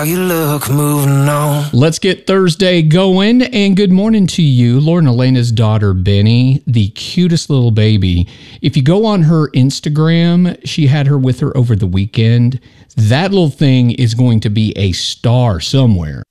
You look, moving on. Let's get Thursday going, and good morning to you, Lauren Elena's daughter, Benny, the cutest little baby. If you go on her Instagram, she had her with her over the weekend. That little thing is going to be a star somewhere.